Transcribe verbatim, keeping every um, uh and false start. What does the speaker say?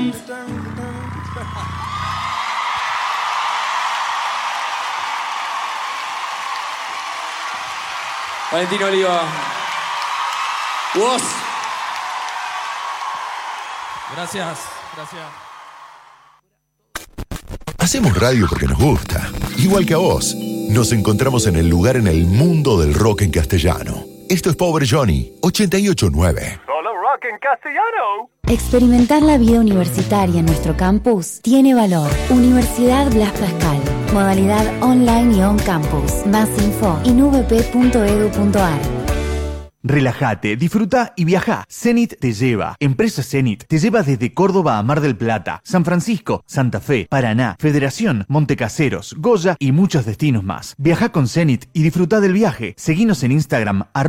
Valentín Oliva. Vos. Gracias, gracias. Hacemos radio porque nos gusta, igual que a vos. Nos encontramos en el lugar en el mundo del rock en castellano. Esto es Pobre Johnny, ochenta y ocho punto nueve. Solo rock en castellano. Experimentar la vida universitaria en nuestro campus tiene valor. Universidad Blas Pascal. Modalidad online y on campus. Más info en u v p punto e d u punto a r. Relájate, disfruta y viaja. Zenit te lleva. Empresa Zenit te lleva desde Córdoba a Mar del Plata, San Francisco, Santa Fe, Paraná, Federación, Montecaseros, Goya y muchos destinos más. Viaja con Zenit y disfruta del viaje. Seguinos en Instagram,